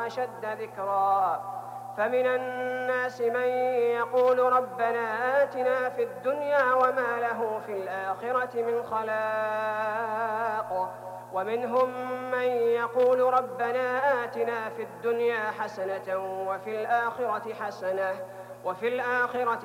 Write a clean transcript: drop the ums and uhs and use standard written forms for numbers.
أشد ذكرا. فمن الناس من يقول ربنا آتنا في الدنيا وما له في الآخرة من خلاق، ومنهم من يقول ربنا آتنا في الدنيا حسنة وفي الآخرة